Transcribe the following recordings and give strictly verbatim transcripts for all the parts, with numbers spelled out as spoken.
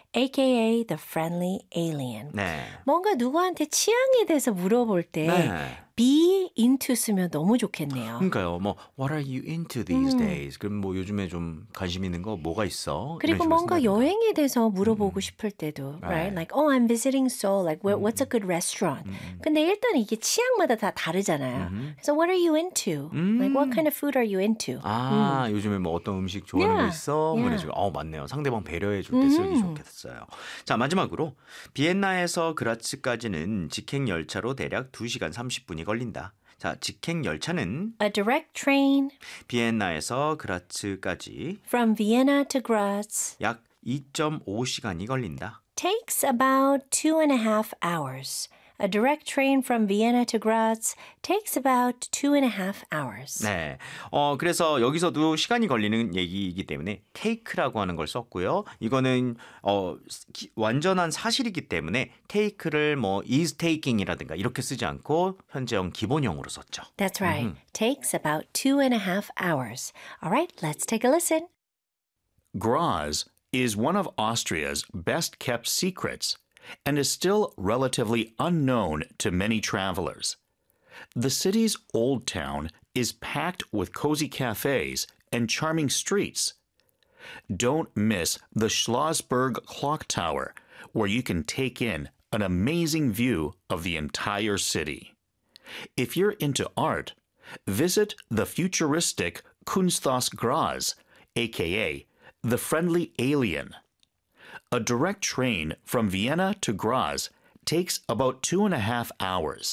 aka the friendly alien. 네. 뭔가 누구한테 취향에 대해서 물어볼 때 네. be into 쓰면 너무 좋겠네요. 그러니까요. 뭐 What are you into these 음. days? 그럼 뭐 요즘에 좀 관심 있는 거 뭐가 있어? 그리고 이런 식으로 뭔가 쓴다든가. 여행에 대해서 물어보고 음. 싶을 때도, 네. right? Like, oh, I'm visiting Seoul. Like, where, 음. what's a good restaurant? 음. 근데 일단 이게 취향마다 다 다르잖아요. 음. So, what are you into? 음. Like, what kind of food are you into? 아, 요즘에 뭐 어떤 음식 좋아하는 거 Yeah. 있어? 뭐 Yeah. 이런 식으로. 어, 맞네요. 상대방 배려해 줄 때 쓰기 음. 좋겠어요. 자, 마지막으로 비엔나에서 그라츠까지는 직행 열차로 대략 두 시간 삼십 분이 걸린다. 자, 직행 열차는 A direct train 비엔나에서 그라츠까지 from Vienna to Graz 약 이 점 오 시간이 걸린다. takes about two and a half hours. A direct train from Vienna to Graz takes about two and a half hours. 네. 어, 그래서 여기서도 시간이 걸리는 얘기이기 때문에 take라고 하는 걸 썼고요. 이거는 어, 기, 완전한 사실이기 때문에 take를 뭐 is taking이라든가 이렇게 쓰지 않고 현재형 기본형으로 썼죠. That's right. 음흠. Takes about two and a half hours. All right, let's take a listen. Graz is one of Austria's best-kept secrets and is still relatively unknown to many travelers. The city's old town is packed with cozy cafes and charming streets. Don't miss the Schlossberg Clock Tower, where you can take in an amazing view of the entire city. If you're into art, visit the futuristic Kunsthaus Graz, aka the Friendly Alien. A direct train from Vienna to Graz takes about two and a half hours.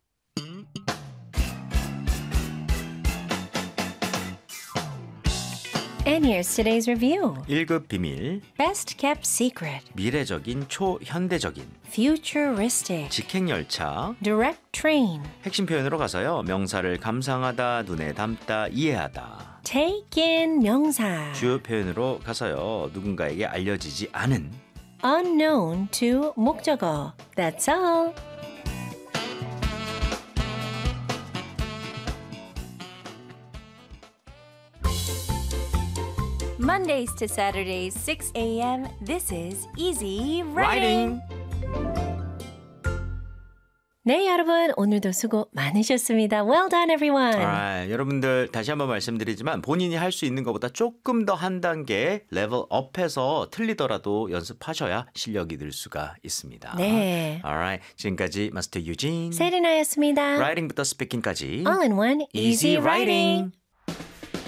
And here's today's review. 일 급 비밀, Best kept secret. 미래적인 초현대적인, Futuristic. 직행열차, Direct train. 핵심 표현으로 가서요. 명사를 감상하다, 눈에 담다, 이해하다. Take in 명사. 주요 표현으로 가서요. 누군가에게 알려지지 않은 Unknown to 목적어. That's all. Mondays to Saturdays, six a.m. This is Easy Writing. 네, 여러분. 오늘도 수고 많으셨습니다. Well done, everyone. Alright, 여러분들 다시 한번 말씀드리지만 본인이 할 수 있는 것보다 조금 더 한 단계 레벨 업해서 틀리더라도 연습하셔야 실력이 늘 수가 있습니다. 네. Alright, 지금까지 마스터 유진. 세리나였습니다. 라이팅부터 스피킹까지 All in one, Easy Easy Writing. Writing.